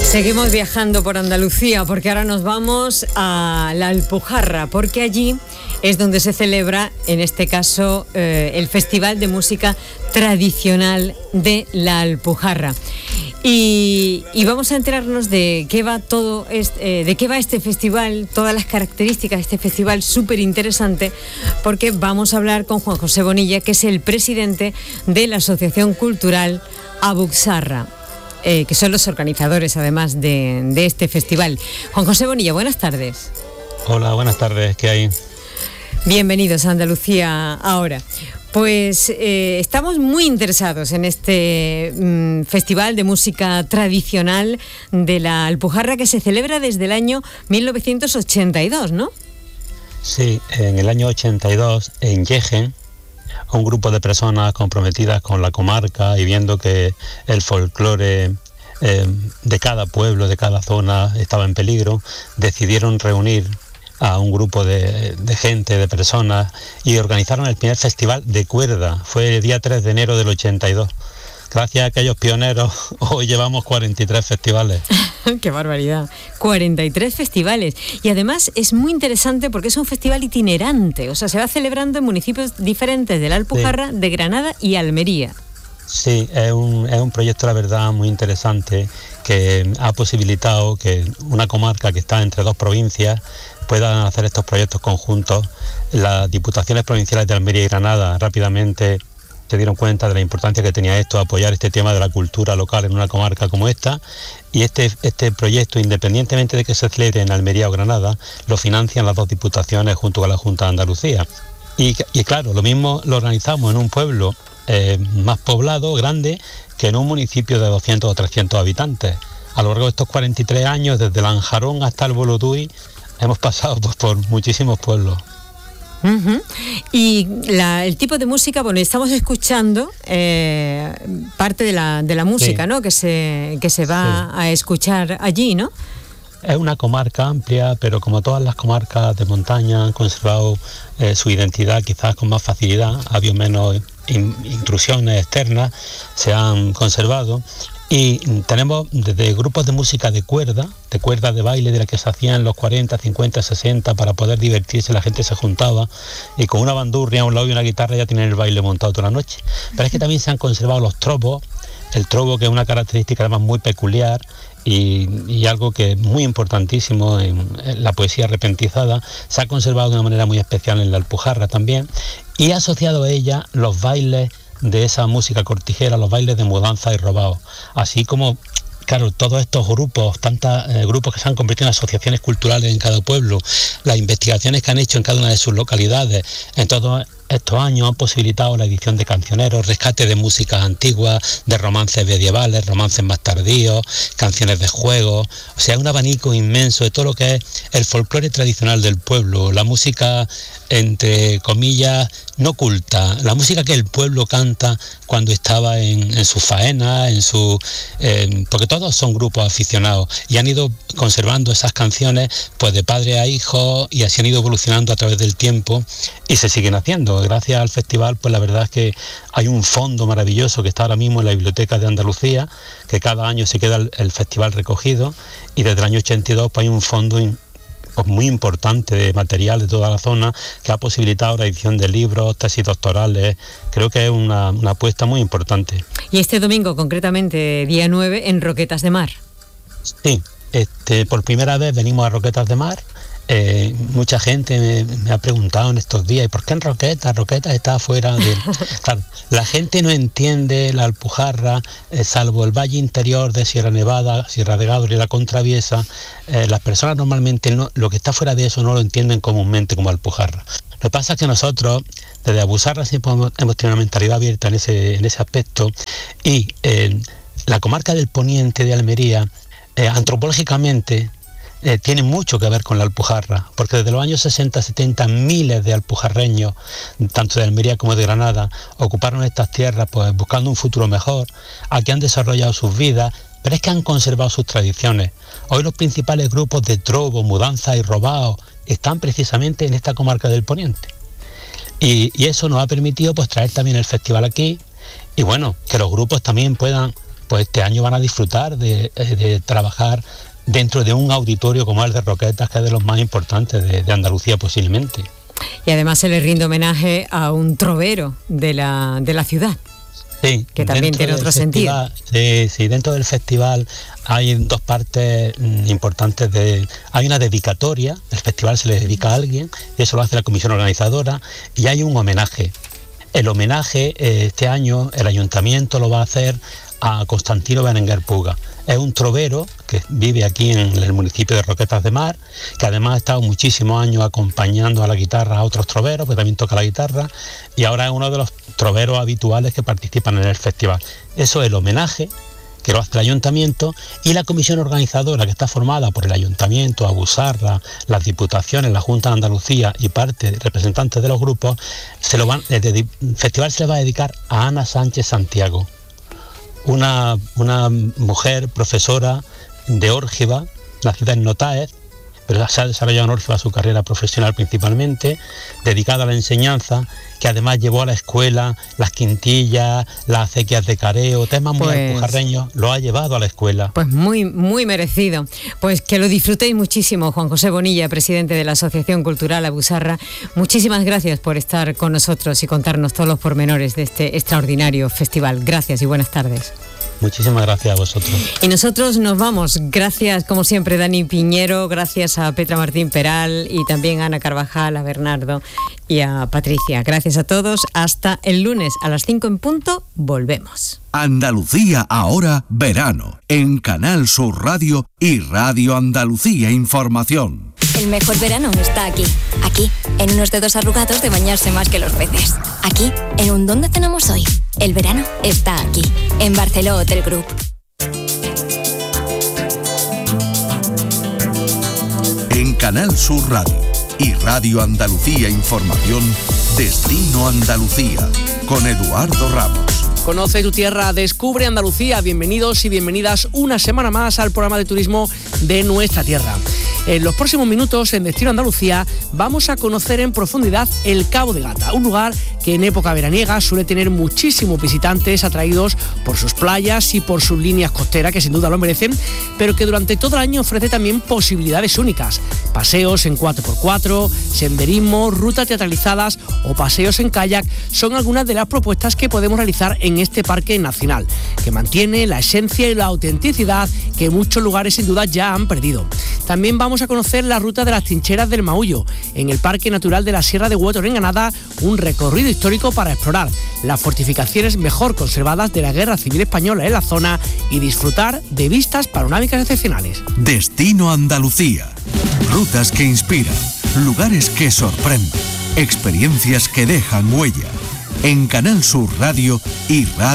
Seguimos viajando por Andalucía porque ahora nos vamos a la Alpujarra, porque allí es donde se celebra, en este caso, el Festival de Música Tradicional de la Alpujarra. Y vamos a enterarnos de qué va de qué va este festival, todas las características de este festival, súper interesante, porque vamos a hablar con Juan José Bonilla, que es el presidente de la Asociación Cultural Abuxarra, que son los organizadores además de este festival. Juan José Bonilla, buenas tardes. Hola, buenas tardes, ¿qué hay? Bienvenidos a Andalucía ahora. Pues estamos muy interesados en este festival de música tradicional de la Alpujarra, que se celebra desde el año 1982, ¿no? Sí, en el año 82, en Yegen, un grupo de personas comprometidas con la comarca y viendo que el folclore de cada pueblo, de cada zona estaba en peligro, decidieron reunir a un grupo de gente, de personas, y organizaron el primer festival de cuerda. Fue el día 3 de enero del 82. Gracias a aquellos pioneros, hoy llevamos 43 festivales. ¡Qué barbaridad! 43 festivales. Y además es muy interesante porque es un festival itinerante. O sea, se va celebrando en municipios diferentes de la Alpujarra, sí, de Granada y Almería. Sí, es un proyecto, la verdad, muy interesante, que ha posibilitado que una comarca que está entre dos provincias puedan hacer estos proyectos conjuntos. Las diputaciones provinciales de Almería y Granada rápidamente se dieron cuenta de la importancia que tenía esto, apoyar este tema de la cultura local en una comarca como esta, y este proyecto, independientemente de que se celebre en Almería o Granada, lo financian las dos diputaciones junto con la Junta de Andalucía. Y claro, lo mismo lo organizamos en un pueblo más poblado, grande, que en un municipio de 200 o 300 habitantes. A lo largo de estos 43 años, desde Lanjarón hasta el Bolotui, hemos pasado por muchísimos pueblos. Uh-huh. Y el tipo de música, bueno, estamos escuchando parte de la música, sí, ¿no? Que se va, sí, a escuchar allí, ¿no? Es una comarca amplia, pero como todas las comarcas de montaña han conservado su identidad quizás con más facilidad, ha habido menos intrusiones externas, se han conservado. Y tenemos desde grupos de música de cuerda de baile, de la que se hacían en los 40, 50, 60, para poder divertirse, la gente se juntaba y con una bandurria a un lado y una guitarra ya tienen el baile montado toda la noche. Pero es que también se han conservado los trovos, el trovo, que es una característica además muy peculiar y algo que es muy importantísimo en la poesía repentizada, se ha conservado de una manera muy especial en la Alpujarra también, y ha asociado a ella los bailes de esa música cortijera, los bailes de mudanza y robado, así como, claro, todos estos grupos, grupos que se han convertido en asociaciones culturales en cada pueblo, las investigaciones que han hecho en cada una de sus localidades en todos estos años han posibilitado la edición de cancioneros, rescate de músicas antiguas, de romances medievales, romances más tardíos, canciones de juego, o sea, un abanico inmenso de todo lo que es el folclore tradicional del pueblo, la música, entre comillas, no culta, la música que el pueblo canta cuando estaba en su faena, porque todos son grupos aficionados y han ido conservando esas canciones pues de padre a hijo, y así han ido evolucionando a través del tiempo y se siguen haciendo. Gracias al festival, pues la verdad es que hay un fondo maravilloso que está ahora mismo en la Biblioteca de Andalucía, que cada año se queda el festival recogido, y desde el año 82 pues hay un fondo muy importante de material de toda la zona que ha posibilitado la edición de libros, tesis doctorales. Creo que es una apuesta muy importante. Y este domingo, concretamente, día 9, en Roquetas de Mar. Sí, por primera vez venimos a Roquetas de Mar. Mucha gente me ha preguntado en estos días, ¿y por qué en Roquetas? Roquetas está afuera de... Claro, la gente no entiende la Alpujarra, salvo el valle interior de Sierra Nevada, Sierra de Gádor y la Contraviesa. Las personas normalmente lo que está fuera de eso no lo entienden comúnmente como Alpujarra. Lo que pasa es que nosotros, desde Abuxarra, siempre hemos tenido una mentalidad abierta en ese aspecto, y la comarca del Poniente de Almería, antropológicamente, tiene mucho que ver con la Alpujarra, porque desde los años 60-70 miles de alpujarreños, tanto de Almería como de Granada, ocuparon estas tierras pues buscando un futuro mejor. Aquí han desarrollado sus vidas, pero es que han conservado sus tradiciones. Hoy los principales grupos de trovo, mudanza y robado están precisamente en esta comarca del Poniente. Y eso nos ha permitido pues traer también el festival aquí, y bueno, que los grupos también puedan pues este año van a disfrutar de trabajar dentro de un auditorio como el de Roquetas, que es de los más importantes de Andalucía posiblemente. Y además se le rinde homenaje a un trovero de la ciudad. Sí, que también tiene otro sentido. Sí, dentro del festival hay dos partes importantes. Hay una dedicatoria, el festival se le dedica a alguien, y eso lo hace la comisión organizadora, y hay un homenaje. El homenaje, este año, el ayuntamiento lo va a hacer a Constantino Berenguer Puga. Es un trovero que vive aquí en el municipio de Roquetas de Mar, que además ha estado muchísimos años acompañando a la guitarra a otros troveros, pues también toca la guitarra, y ahora es uno de los troveros habituales que participan en el festival. Eso es el homenaje que lo hace el ayuntamiento, y la comisión organizadora, que está formada por el ayuntamiento, Abusarra, las diputaciones, la Junta de Andalucía y parte de representantes de los grupos, el festival se le va a dedicar a Ana Sánchez Santiago, una mujer profesora de Órgiva, nacida en Notaez, pero se ha desarrollado en Órgiva su carrera profesional principalmente, dedicada a la enseñanza, que además llevó a la escuela las quintillas, las acequias de careo, temas muy alpujarreños, lo ha llevado a la escuela. Pues muy, muy merecido. Pues que lo disfrutéis muchísimo. Juan José Bonilla, presidente de la Asociación Cultural Abusarra, muchísimas gracias por estar con nosotros y contarnos todos los pormenores de este extraordinario festival. Gracias y buenas tardes. Muchísimas gracias a vosotros. Y nosotros nos vamos. Gracias, como siempre, Dani Piñero, gracias a Petra Martín Peral y también a Ana Carvajal, a Bernardo y a Patricia. Gracias a todos. Hasta el lunes a las 5 en punto. Volvemos. Andalucía ahora verano en Canal Sur Radio y Radio Andalucía Información. El mejor verano está aquí, en unos dedos arrugados de bañarse más que los peces. Aquí, en un ¿dónde cenamos hoy? El verano está aquí, en Barceló Hotel Group. En Canal Sur Radio y Radio Andalucía Información, Destino Andalucía, con Eduardo Ramos. Conoce tu tierra, descubre Andalucía. Bienvenidos y bienvenidas una semana más al programa de turismo de nuestra tierra. En los próximos minutos, en Destino Andalucía, vamos a conocer en profundidad el Cabo de Gata, un lugar que en época veraniega suele tener muchísimos visitantes atraídos por sus playas y por sus líneas costeras, que sin duda lo merecen, pero que durante todo el año ofrece también posibilidades únicas. Paseos en 4x4, senderismo, rutas teatralizadas o paseos en kayak son algunas de las propuestas que podemos realizar en este parque nacional, que mantiene la esencia y la autenticidad que muchos lugares sin duda ya han perdido. También vamos a conocer la ruta de las trincheras del Maullo, en el Parque Natural de la Sierra de Huétor en Granada, un recorrido histórico para explorar las fortificaciones mejor conservadas de la Guerra Civil Española en la zona y disfrutar de vistas panorámicas excepcionales. Destino Andalucía, rutas que inspiran, lugares que sorprenden, experiencias que dejan huella. En Canal Sur Radio y Radio